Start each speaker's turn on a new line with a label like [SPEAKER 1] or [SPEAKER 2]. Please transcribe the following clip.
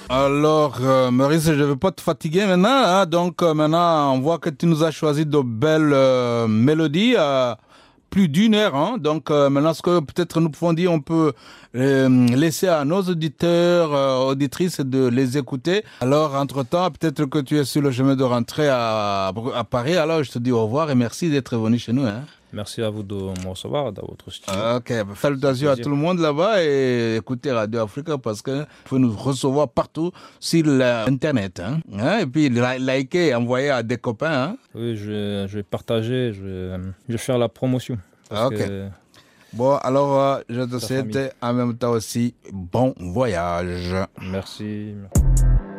[SPEAKER 1] Alors, Maurice, je ne vais pas te fatiguer maintenant, hein. Donc, maintenant, on voit que tu nous as choisi de belles mélodies, plus d'une heure, hein. Donc, maintenant, ce que peut-être nous pouvons dire, on peut laisser à nos auditeurs, auditrices de les écouter. Alors, entre-temps, peut-être que tu es sur le chemin de rentrer à Paris. Alors, je te dis au revoir et merci d'être venu chez nous, hein.
[SPEAKER 2] Merci à vous de me recevoir dans votre studio.
[SPEAKER 1] Ok,
[SPEAKER 2] C'est un
[SPEAKER 1] salutations à
[SPEAKER 2] plaisir.
[SPEAKER 1] tout le monde là-bas et écoutez Radio Africa parce que vous pouvez nous recevoir partout sur l'Internet, hein. Hein. Et puis liker, envoyer à des copains, hein.
[SPEAKER 2] Oui, je vais partager, je vais faire la promotion. Parce
[SPEAKER 1] Ok.
[SPEAKER 2] que
[SPEAKER 1] Bon, alors je te
[SPEAKER 2] la famille.
[SPEAKER 1] souhaite en même temps aussi bon voyage.
[SPEAKER 2] Merci.